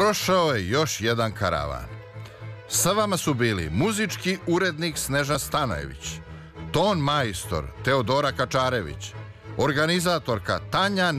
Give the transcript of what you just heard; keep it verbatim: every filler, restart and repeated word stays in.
Prošao je još jedan karavan. Sa vama su bili muzički urednik Snežana Stanojević, ton majstor Teodora Kačarević, organizatorka Tanja